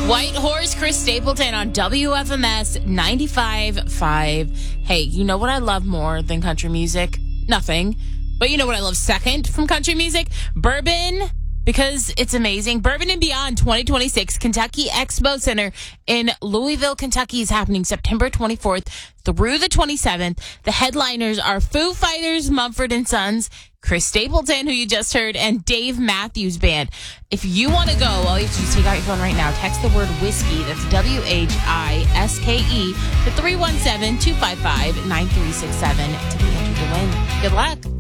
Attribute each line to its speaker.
Speaker 1: White Horse, Chris Stapleton on WFMS 95.5. Hey, you know what I love more than country music? Nothing. But you know what I love second from country music? Bourbon, because it's amazing. Bourbon and Beyond 2026 Kentucky Expo Center in Louisville, Kentucky is happening September 24th through the 27th. The headliners are Foo Fighters, Mumford & Sons, Chris Stapleton, who you just heard, and Dave Matthews Band. If you want to go, all you have to do is take out your phone right now. Text the word whiskey, that's WHISKE, to 317-255-9367 to be entered to win. Good luck.